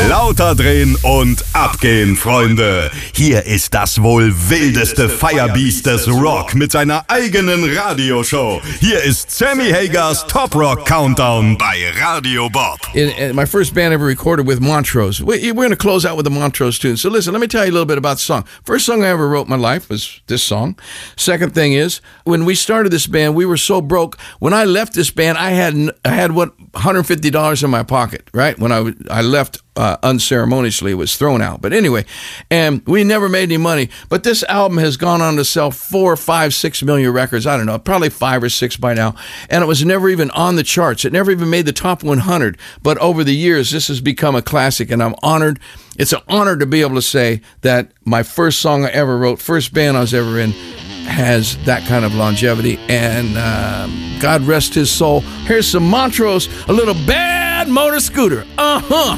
Lauter drehen und abgehen, Freunde. Hier ist das wohl wildeste Firebeast des Rock mit seiner eigenen Radioshow. Hier ist Sammy Hagers Top Rock Countdown bei Radio Bob. In my first band ever recorded with Montrose. We're going to close out with the Montrose tune. So listen, let me tell you a little bit about the song. First song I ever wrote in my life was this song. Second thing is, when we started this band, we were so broke. When I left this band, I had what, $150 in my pocket, right? When I left unceremoniously, it was thrown out. But anyway, and we never made any money. But this album has gone on to sell 4, 5, 6 million records. I don't know, probably 5 or 6 by now. And it was never even on the charts. It never even made the top 100. But over the years, this has become a classic, and I'm honored. It's an honor to be able to say that my first song I ever wrote, first band I was ever in, has that kind of longevity, and God rest his soul. Here's some Montrose, a little bad motor scooter. Uh-huh.